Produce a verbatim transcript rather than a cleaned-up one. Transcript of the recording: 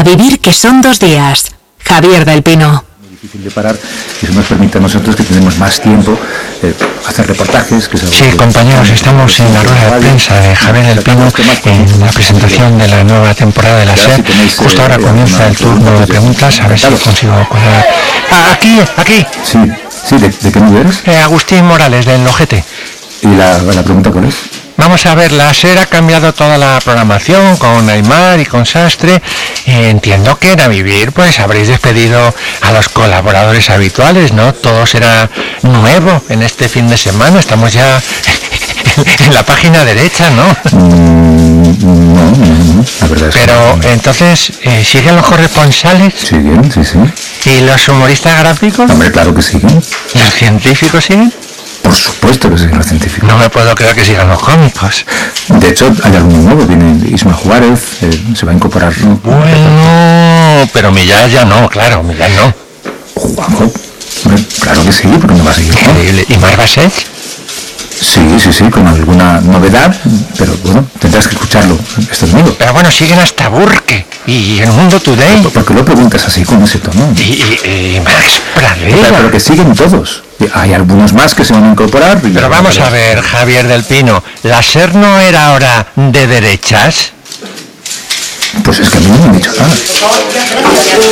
A vivir que son dos días. Javier del Pino. Muy difícil de parar y eso nos permite a nosotros, que tenemos más tiempo, eh, hacer reportajes. Que sí, compañeros, estamos en la rueda de prensa de Javier del Pino en la presentación de la nueva temporada de la SER. Justo ahora comienza el turno de preguntas, a ver si consigo colar. Ah, aquí, aquí. Sí, sí, ¿de, de qué nivel eres? Eh, Agustín Morales, del Nojete. ¿Y la, la pregunta cuál es? Vamos a ver, la SER ha cambiado toda la programación con Aymar y con Sastre. Eh, entiendo que en A Vivir pues habréis despedido a los colaboradores habituales, ¿no? Todo será nuevo en este fin de semana. Estamos ya en la página derecha, ¿no? Mm, no, no, no, la verdad es Pero que no. entonces, eh, ¿siguen los corresponsales? ¿Siguen? Sí, sí. ¿Y los humoristas gráficos? Hombre, claro que siguen. ¿Los científicos siguen? Por supuesto que siguen los científicos. No me puedo creer que sigan los cómicos. De hecho, hay alguno nuevo. Viene Isma Juárez, eh, se va a incorporar. Bueno, pero Millán ya no, claro, Millán no. Juanjo. Hombre, claro que sí, porque no va a seguir. Increíble. ¿Y Mar Bassett? Sí, sí, sí, con alguna novedad, pero bueno, tendrás que escucharlo este domingo. Pero bueno, siguen hasta Burke y El Mundo Today. ¿Por qué lo preguntas así, con ese tono? Y, y, y Max Pradera. Pero, pero que siguen todos. Hay algunos más que se van a incorporar. Pero vamos a ver, Javier del Pino, ¿la SER no era ahora de derechas? Pues es que a mí no me han dicho nada.